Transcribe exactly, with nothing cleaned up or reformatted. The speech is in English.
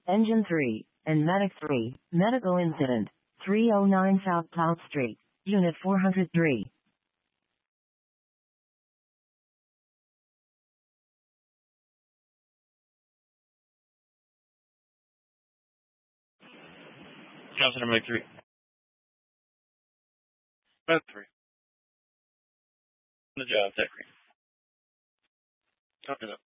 Engine three, and Medic three, Medical Incident, three oh nine South South Street, Unit four hundred three. Johnson, Medic three. Medic three. On the job, Tech three. Copy that.